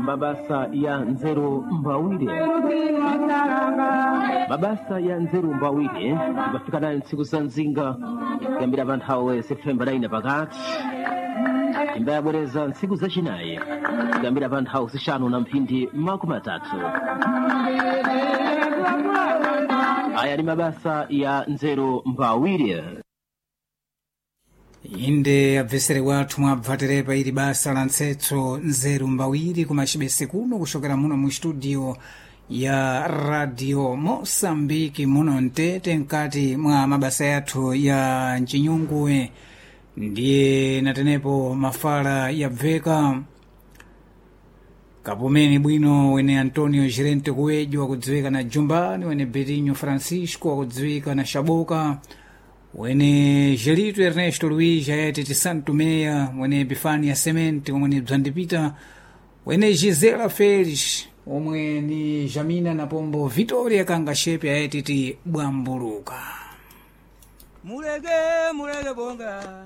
mabasa ya nzeru mbawire. Mabasa ya nzeru mbawire ibafika nayo ntsiku za nzinga kuyambira pa nthawi Septemba 9 pakati imbayabwereza ntsiku zachinayi kuyambira pa nthawi zisanu na mphindi makumi atatu. Aya ni mabasa ya nzeru mbawire. Inde abvesere wathu mwabvaterepa ili basa la ntsetso nzeru mbawiri kumachibese kuno kushokera muno mu studio ya Radio Mosambiki muno Ntete mkati mwa mabasa yathu ya Nchinyunguwe. Ndiye natenepo mafala yabveka Kapumeni bwino wene Antonio Gerente Kuwejo wakudziwika na Jumbani, wene Betinho Francisco wakudziwika na Shaboka, wene Gelito Ernesto Luiz ayatete Santo Meia, wene Bifania Semente, wene Bzandipita, wene Gisela Felix, omwe ni Jamina na Pombo Vitoria Kangashepe ayatete Bwambuluka. Mulege bonga